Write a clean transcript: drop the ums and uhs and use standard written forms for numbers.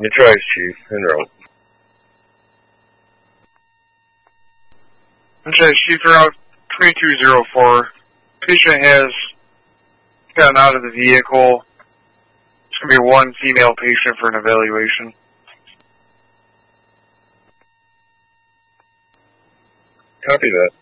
Neutralize, Chief. En route. Neutralize, Chief. Route 2204. Patient has gotten out of the vehicle. It's going to be one female patient for an evaluation. Copy that.